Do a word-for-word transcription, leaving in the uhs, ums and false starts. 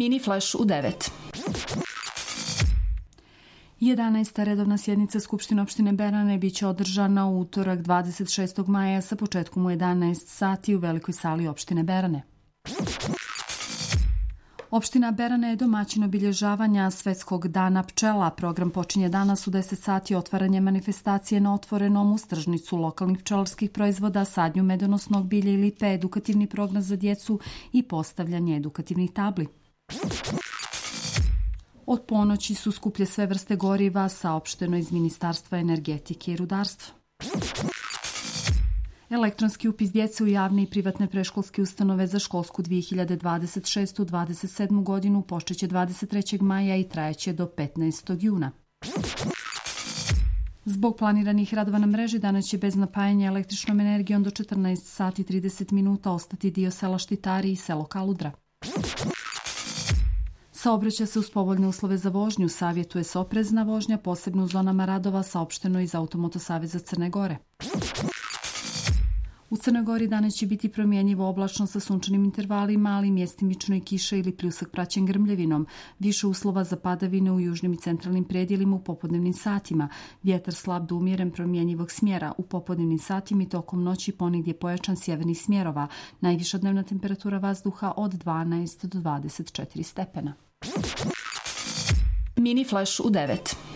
Mini Flash u devet. jedanaesta redovna sjednica Skupštine opštine Berane biće održana u utorak dvadeset šestog maja sa početkom u jedanaest sati u velikoj sali opštine Berane. Opština Berane je domaćin obilježavanja Svetskog dana pčela. Program počinje danas u deset sati otvaranje manifestacije na otvorenom uz tržnicu lokalnih pčelarskih proizvoda, sadnju medonosnog bilja i lipe, edukativni program za djecu i postavljanje edukativnih tabli. Od ponoći su skuplje sve vrste goriva, saopšteno iz Ministarstva energetike i rudarstva. Elektronski upis djece u javne i privatne preškolske ustanove za školsku dvije hiljade dvadeset šeste dvadeset sedmu godinu počeće dvadeset trećeg maja i trajeće do petnaestog juna. Zbog planiranih radova na mreži danas će bez napajanja električnom energijom do četrnaest sati i trideset minuta ostati dio sela Štitari i selo Kaludra. Saobraća se uz povoljne uslove za vožnju, savjetuje se oprezna vožnja, posebno u zonama radova, saopšteno iz Automoto saveza Crne Gore. U Crnoj Gori danas će biti promjenjivo oblačno sa sunčanim intervalima, ali mjestimično i kiša ili pljusak praćen grmljavinom. Više uslova za padavine u južnim i centralnim predjelima u popodnevnim satima. Vjetar slab do umjeren promjenjivog smjera. U popodnevnim satima i tokom noći ponegdje pojačan sjevernih smjerova. Najviša dnevna temperatura vazduha od dvanaest do dvadeset četiri stepena. Mini Flash u devet.